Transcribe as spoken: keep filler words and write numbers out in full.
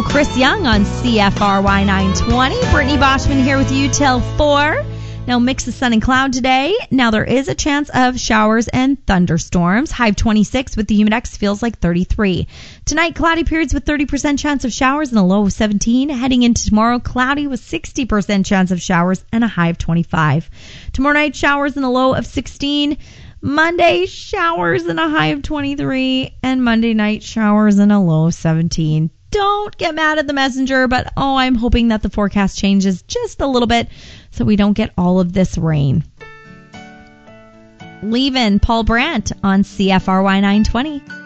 Chris Young on C F R Y nine twenty. Brittany Boschman here with you till four. Now, mix of sun and cloud today. Now, there is a chance of showers and thunderstorms. High of twenty-six with the humidex feels like thirty-three. Tonight, cloudy periods with thirty percent chance of showers and a low of seventeen. Heading into tomorrow, cloudy with sixty percent chance of showers and a high of twenty-five. Tomorrow night, showers and a low of sixteen. Monday, showers and a high of twenty-three. And Monday night, showers and a low of seventeen. Don't get mad at the messenger, but oh, I'm hoping that the forecast changes just a little bit so we don't get all of this rain. Leavin' Paul Brandt on C F R Y nine twenty.